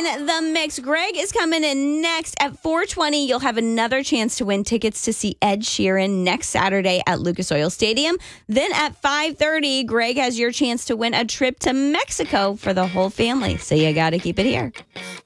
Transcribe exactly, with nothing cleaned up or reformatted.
in the mix. Greg is coming in next at four twenty. You'll have another chance to win tickets to see Ed Sheeran next Saturday at Lucas Oil Stadium. Then at five thirty, Greg has your chance to win a trip to Mexico for the whole family. So you got to keep it here.